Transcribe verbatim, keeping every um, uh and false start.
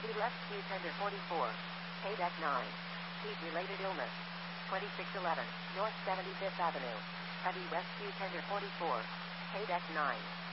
Heavy left queue tender forty-four. K deck nine. Heat-related illness. twenty-six eleven, North seventy-fifth Avenue. Heavy rescue tender forty-four. K deck nine.